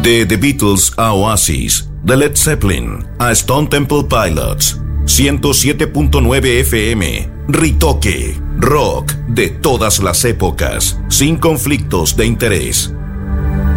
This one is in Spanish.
De The Beatles a Oasis, de Led Zeppelin a Stone Temple Pilots. 107.9 FM, Ritoque, rock de todas las épocas, sin conflictos de interés.